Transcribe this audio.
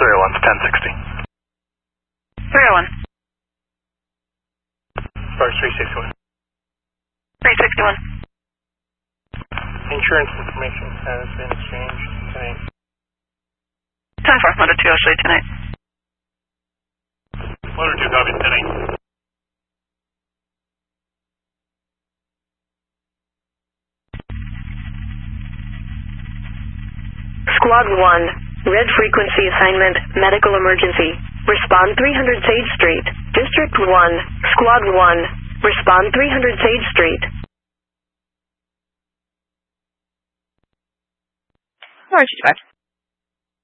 301, 1060. 301. Sparks 361. 361. Insurance information has been exchanged tonight. 10-4, Motor 2, I'll show you tonight. Motor 2, copy tonight. Squad 1, red frequency assignment, medical emergency. Respond 300 Sage Street. District 1, Squad 1, respond 300 Sage Street. Roger, 5.